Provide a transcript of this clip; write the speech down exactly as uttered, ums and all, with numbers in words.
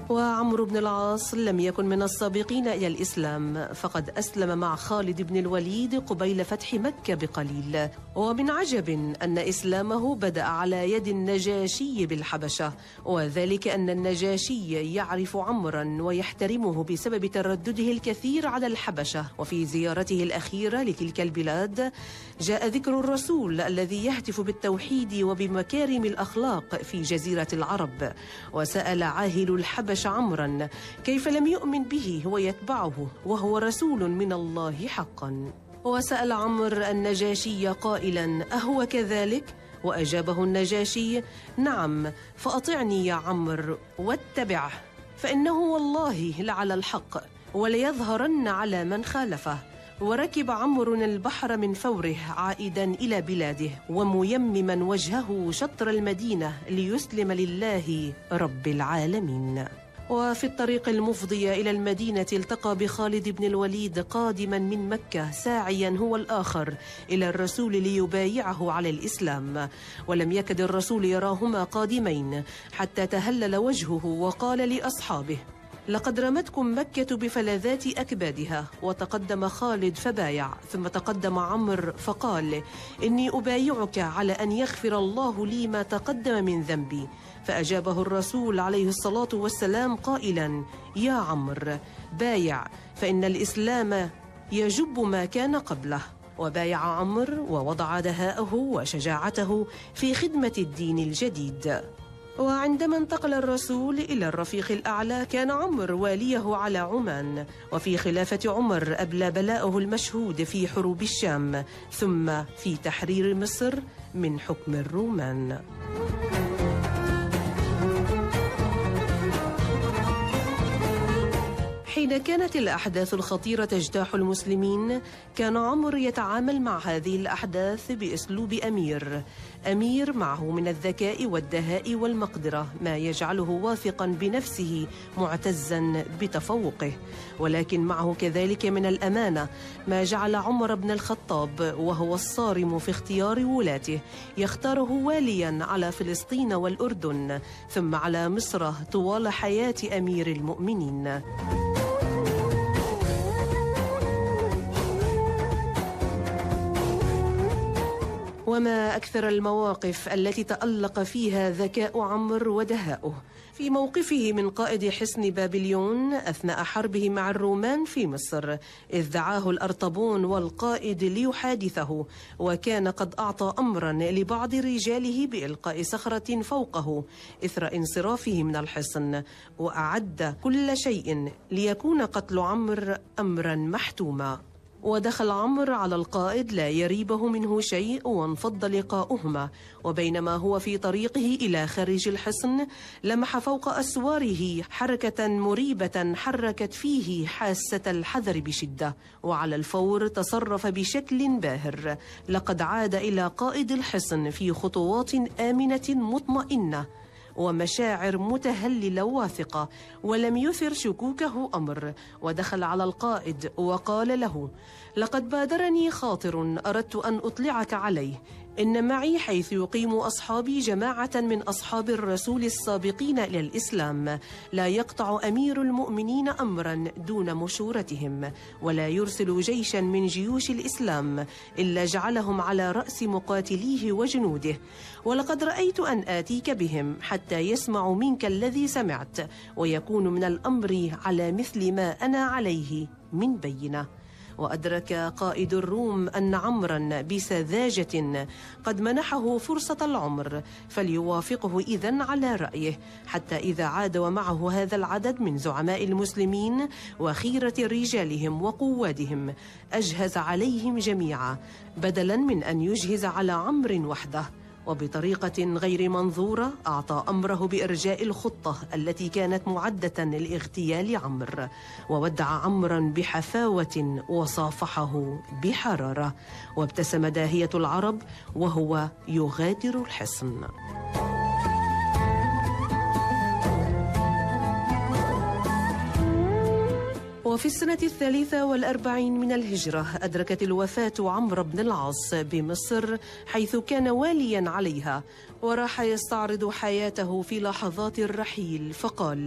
وعمرو بن العاص لم يكن من السابقين إلى الإسلام، فقد أسلم مع خالد بن الوليد قبيل فتح مكة بقليل. ومن عجب أن إسلامه بدأ على يد النجاشي بالحبشة، وذلك أن النجاشي يعرف عمرا ويحترمه بسبب تردده الكثير على الحبشة. وفي زيارته الأخيرة لتلك البلاد جاء ذكر الرسول الذي يهتف بالتوحيد وبمكارم الأخلاق في جزيرة العرب، وسأل عاهل الحبش عمرا كيف لم يؤمن به ويتبعه وهو رسول من الله حقا. وسأل عمرو النجاشي قائلا: أهو كذلك؟ وأجابه النجاشي: نعم، فأطعني يا عمرو واتبعه، فإنه والله لعلى الحق وليظهرن على من خالفه. وركب عمرو البحر من فوره عائدا إلى بلاده وميمما وجهه شطر المدينة ليسلم لله رب العالمين. وفي الطريق المفضي إلى المدينة التقى بخالد بن الوليد قادما من مكة ساعيا هو الآخر إلى الرسول ليبايعه على الإسلام، ولم يكد الرسول يراهما قادمين حتى تهلل وجهه وقال لأصحابه: لقد رمتكم مكة بفلذات أكبادها. وتقدم خالد فبايع، ثم تقدم عمرو فقال: إني أبايعك على أن يغفر الله لي ما تقدم من ذنبي. فأجابه الرسول عليه الصلاة والسلام قائلا: يا عمرو بايع، فإن الإسلام يجب ما كان قبله. وبايع عمرو ووضع دهاءه وشجاعته في خدمة الدين الجديد. وعندما انتقل الرسول إلى الرفيق الأعلى كان عمرو واليه على عمان، وفي خلافة عمر أبلى بلاؤه المشهود في حروب الشام، ثم في تحرير مصر من حكم الرومان. حين كانت الأحداث الخطيرة تجتاح المسلمين كان عمرو يتعامل مع هذه الأحداث بأسلوب أمير أمير معه من الذكاء والدهاء والمقدرة ما يجعله واثقا بنفسه معتزا بتفوقه، ولكن معه كذلك من الأمانة ما جعل عمر بن الخطاب وهو الصارم في اختيار ولاته يختاره واليا على فلسطين والأردن ثم على مصر طوال حياة أمير المؤمنين. وما أكثر المواقف التي تألق فيها ذكاء عمرو ودهاؤه. في موقفه من قائد حصن بابليون أثناء حربه مع الرومان في مصر، إذ دعاه الأرطبون والقائد ليحادثه، وكان قد أعطى أمرا لبعض رجاله بإلقاء صخرة فوقه إثر انصرافه من الحصن، وأعد كل شيء ليكون قتل عمرو أمرا محتوما. ودخل عمرو على القائد لا يريبه منه شيء وانفض لقاؤهما، وبينما هو في طريقه إلى خارج الحصن لمح فوق أسواره حركة مريبة حركت فيه حاسة الحذر بشدة، وعلى الفور تصرف بشكل باهر. لقد عاد إلى قائد الحصن في خطوات آمنة مطمئنة ومشاعر متهللة واثقة، ولم يثر شكوكه أمر، ودخل على القائد وقال له: لقد بادرني خاطر أردت أن أطلعك عليه، إن معي حيث يقيم أصحابي جماعة من أصحاب الرسول السابقين إلى الإسلام، لا يقطع أمير المؤمنين أمرا دون مشورتهم، ولا يرسل جيشا من جيوش الإسلام إلا جعلهم على رأس مقاتليه وجنوده، ولقد رأيت أن آتيك بهم حتى يسمعوا منك الذي سمعت، ويكون من الأمر على مثل ما أنا عليه من بينة. وأدرك قائد الروم أن عمرا بسذاجة قد منحه فرصة العمر، فليوافقه إذن على رأيه، حتى إذا عاد ومعه هذا العدد من زعماء المسلمين وخيرة رجالهم وقوادهم أجهز عليهم جميعا بدلا من أن يجهز على عمرو وحده. وبطريقة غير منظورة أعطى أمره بإرجاء الخطة التي كانت معدة لاغتيال عمرو، وودع عمرا بحفاوة وصافحه بحرارة، وابتسم داهية العرب وهو يغادر الحصن. وفي السنة الثالثة والأربعين من الهجرة أدركت الوفاة عمرو بن العاص بمصر حيث كان واليا عليها، وراح يستعرض حياته في لحظات الرحيل فقال: